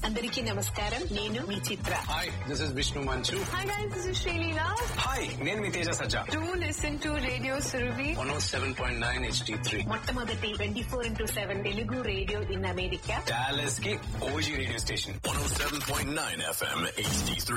అందరికీ నమస్కారం. నేను మీ చిత్ర. హాయ్, దిస్ ఇస్ విష్ణు మంచు. Hi guys, this is Sreeleela. Hi, నేను మీ తేజ సజ్జా. Do listen to radio Surabhi 107.9 HD3. మొట్టమొదటి 24/7 Telugu radio in America. Dallas కి OG radio station. 107.9 FM HD3.